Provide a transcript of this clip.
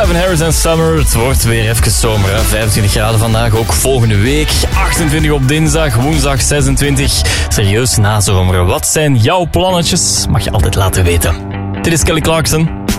Calvin Harris en Summer. Het wordt weer even zomer. 25 graden vandaag, ook volgende week. 28 op dinsdag, woensdag 26. Serieus nazomeren. Wat zijn jouw plannetjes? Mag je altijd laten weten. Dit is Kelly Clarkson.